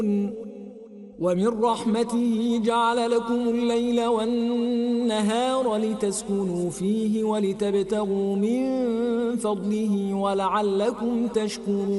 ومن رحمته جعل لكم الليل والنهار لتسكنوا فيه ولتبتغوا من فضله ولعلكم تشكرون